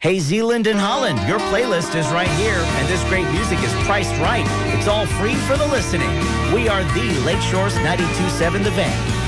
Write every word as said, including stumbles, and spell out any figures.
Hey, Zealand and Holland, your playlist is right here, and this great music is priced right. It's all free for the listening. We are the Lakeshore's ninety-two point seven The Van.